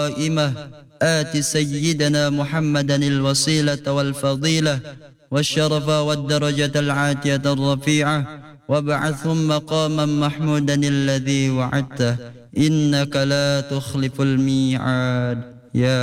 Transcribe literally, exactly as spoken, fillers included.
القائمة آت سيدنا محمدا الوسيلة والفضيلة والشرف والدرجة العاتية الرفيعة وابعثهم مقاما محمودا الذي وعدته إنك لا تخلف الميعاد يا